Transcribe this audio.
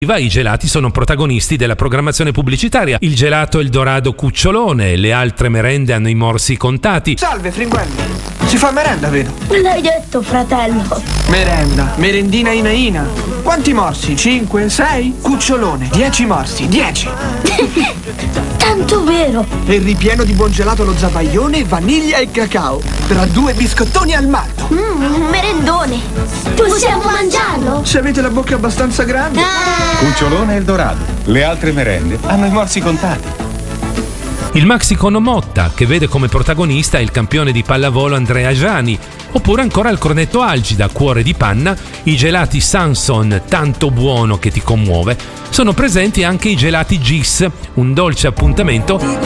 I gelati sono protagonisti della programmazione pubblicitaria. Il gelato Eldorado cucciolone, le altre merende hanno i morsi contati. Salve, fringuelli. Si fa merenda, vedo. L'hai detto, fratello. Merenda, merendina inaina. Quanti morsi? 5, 6? Cucciolone, 10 morsi, 10. Tanto vero. E ripieno di buon gelato allo zabaione, vaniglia e cacao. Tra 2 biscottoni al malto. Un merendone. Possiamo mangiarlo? Se avete la bocca abbastanza grande. Cucciolone Eldorado. Le altre merende hanno i morsi contati. Il Maxicono Motta, che vede come protagonista il campione di pallavolo Andrea Giani. Oppure ancora il cornetto Algida, cuore di panna, i gelati Samson, tanto buono che ti commuove. Sono presenti anche i gelati Gis, un dolce appuntamento